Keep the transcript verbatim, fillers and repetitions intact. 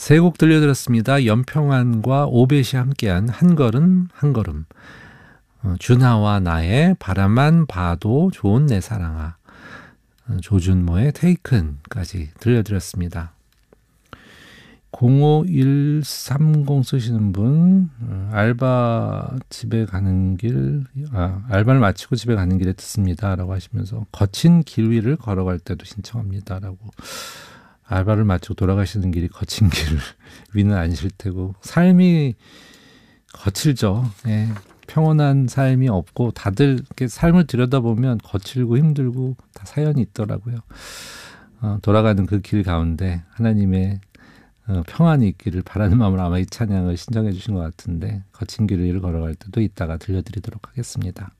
세 곡 들려드렸습니다. 연평안과 오벳이 함께한 한 걸음 한 걸음, 어, 준하와 나의 바라만 봐도 좋은 내 사랑아, 어, 조준모의 테이큰까지 들려드렸습니다. 공오일삼공 쓰시는 분, 어, 알바 집에 가는 길, 아, 알바를 마치고 집에 가는 길에 듣습니다 라고 하시면서 거친 길 위를 걸어갈 때도 신청합니다 라고. 알바를 마치고 돌아가시는 길이 거친 길 위는 아니실 테고, 삶이 거칠죠. 예, 평온한 삶이 없고 다들 이렇게 삶을 들여다보면 거칠고 힘들고 다 사연이 있더라고요. 어, 돌아가는 그 길 가운데 하나님의 어, 평안이 있기를 바라는 마음으로 아마 이 찬양을 신청해 주신 것 같은데, 거친 길 위를 걸어갈 때도 이따가 들려드리도록 하겠습니다.